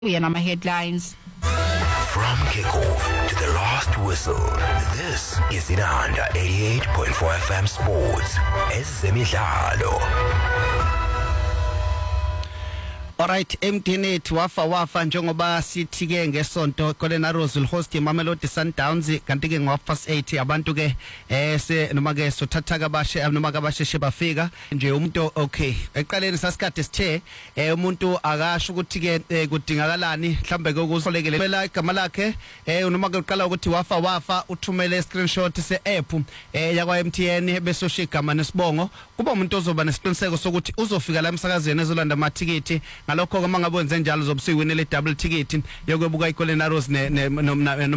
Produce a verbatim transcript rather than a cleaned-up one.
Uyana my headlines. From kickoff to the last whistle, this is Inanda eighty-eight point four F M Sports. Ezemidlalo. Alright, emdineti wafa wafa njengoba sithi ke ngesonto Colin Rose will host iMamelodi Sundowns kanti ke ngo past eight abantu ke eh se noma ke sothatha kabashe noma kabasheshe bafika nje umuntu okay eqaleni sasikade sithe eh umuntu akasho ukuthi ke kudingakalani mhlambe ke ukusolekele phela igama lakhe eh noma ke uqala ukuthi wafa wafa uthumele screenshot se app eh yakwa M T N bese usho igama nesibongo kuba umuntu ozoba nesiqiniseko sokuthi uzofika la emsakazweni ezolanda amathikiti ngalokho ke mangabe wenze njalo zobusikwini le double ticket yokwebuka iColin Rose ne